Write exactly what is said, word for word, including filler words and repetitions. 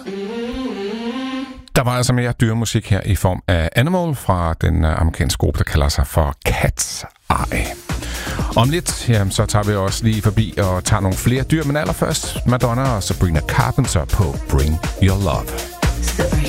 Der var altså mere dyremusik her i form af Animal fra den amerikanske gruppe, der kalder sig for Cat's Eye. Om lidt, jamen, så tager vi også lige forbi og tager nogle flere dyr, men allerførst Madonna og Sabrina Carpenter på Bring Your Love.